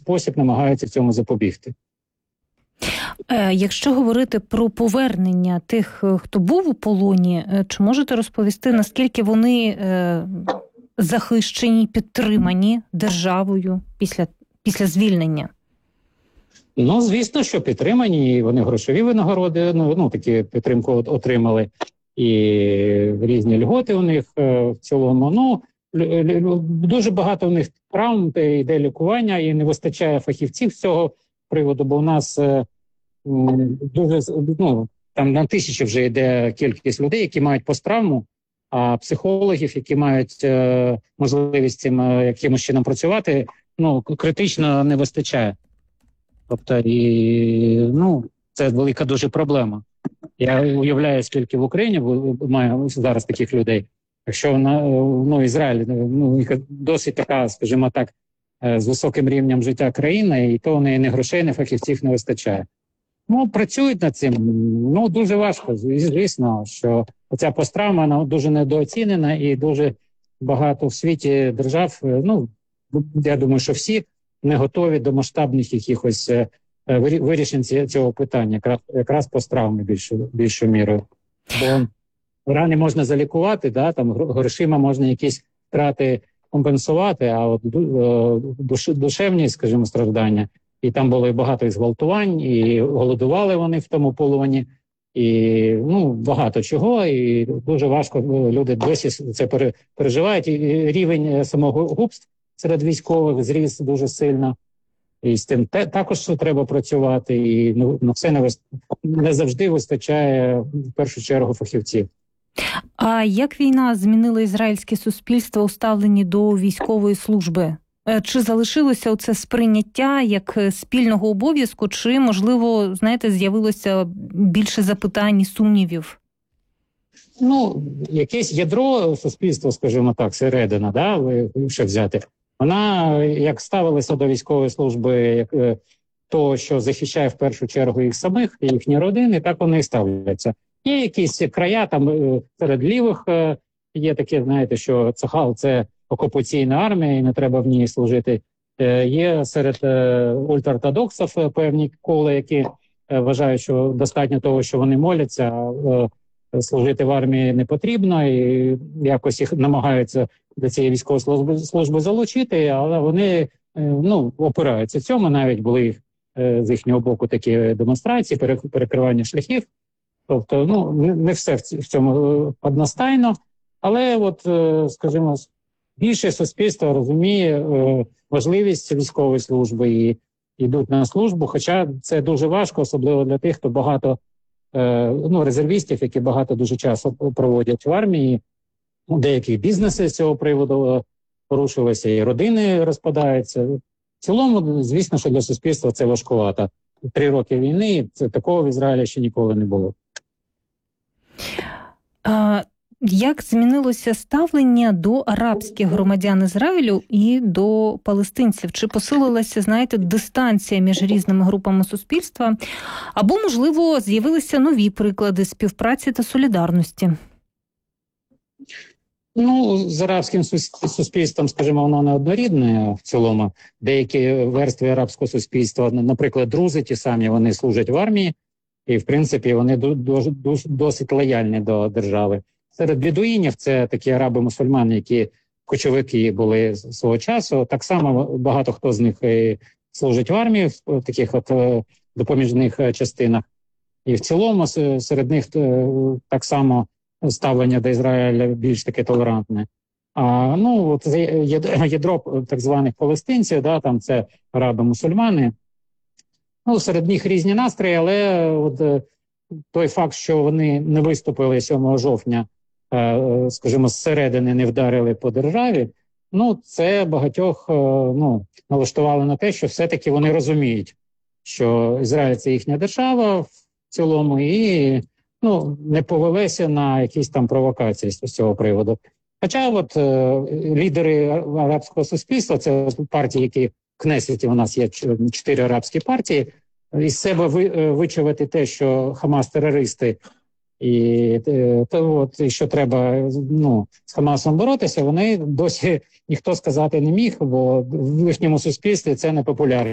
спосіб намагаються цьому запобігти. Якщо говорити про повернення тих, хто був у полоні, чи можете розповісти, наскільки вони захищені, підтримані державою після звільнення? Ну, звісно, що підтримані, вони грошові винагороди, такі підтримку отримали, і різні льготи у них в цілому. Дуже багато у них травм, йде лікування, і не вистачає фахівців з цього приводу, бо у нас дуже, там на тисячі вже йде кількість людей, які мають посттравму, а психологів, які мають можливість цим якимось чином працювати, критично не вистачає. Тобто, це велика дуже проблема. Я уявляю, скільки в Україні має зараз таких людей. Якщо Ізраїль, їх досить така, скажімо так, з високим рівнем життя країна, і то в неї не грошей, не фахівців не вистачає. Працюють над цим. Дуже важко. Звісно, що ця посттравма дуже недооцінена, і дуже багато в світі держав, я думаю, що всі не готові до масштабних якихось вирішень цього питання, якраз посттравми більшою мірою. Бо рани можна залікувати, там грошима можна якісь втрати компенсувати, а от душевні, скажімо, страждання, і там було і багато і зґвалтувань, і голодували вони в тому полоні, і багато чого, і дуже важко, люди досі це переживають, і рівень самогубств серед військових зріс дуже сильно, і з тим також треба працювати, і на все не завжди вистачає в першу чергу фахівців. А як війна змінила ізраїльське суспільство у ставленні до військової служби? Чи залишилося оце сприйняття як спільного обов'язку, чи, можливо, з'явилося більше запитань і сумнівів? Якесь ядро суспільства, скажімо так, середина, якщо взяти, вона як ставилася до військової служби, як того, що захищає в першу чергу їх самих, їхні родини, так вони і ставляться. Є якісь края, там серед лівих є таке, знаєте, що Цахал – це окупаційна армія і не треба в ній служити. Є серед ультраортодоксів певні кола, які вважають, що достатньо того, що вони моляться, служити в армії не потрібно, і якось їх намагаються до цієї військової служби залучити, але вони опираються цьому. Навіть були з їхнього боку такі демонстрації, перекривання шляхів. Тобто, не все в цьому одностайно, але скажімо, більше суспільство розуміє важливість військової служби і йдуть на службу, хоча це дуже важко, особливо для тих, хто багато резервістів, які багато дуже часу проводять в армії. Деякі бізнеси з цього приводу порушилися, і родини розпадаються. В цілому, звісно, що для суспільства це важкувато. 3 роки війни, такого в Ізраїлі ще ніколи не було. Як змінилося ставлення до арабських громадян Ізраїлю і до палестинців? Чи посилилася, дистанція між різними групами суспільства? Або, можливо, з'явилися нові приклади співпраці та солідарності? З арабським суспільством, скажімо, воно неоднорідне в цілому. Деякі верстви арабського суспільства, наприклад, друзи ті самі, вони служать в армії, і, в принципі, вони досить лояльні до держави. Серед бедуїнів, це такі араби-мусульмани, які кочовики були свого часу, так само багато хто з них служить в армії, в таких допоміжних частинах. І в цілому серед них так само ставлення до Ізраїля більш таке толерантне. Ядро так званих палестинців, там це араби-мусульмани. Серед них різні настрої, але той факт, що вони не виступили 7 жовтня, скажімо, зсередини не вдарили по державі, це багатьох налаштувало на те, що все-таки вони розуміють, що Ізраїль – це їхня держава в цілому, і не повелися на якісь там провокації з цього приводу. Хоча лідери арабського суспільства, це партії, які в Кнесеті у нас є 4 арабські партії, із себе вичавити те, що Хамас – терористи, і що треба з Хамасом боротися, вони досі ніхто сказати не міг, бо в їхньому суспільстві це не популярно.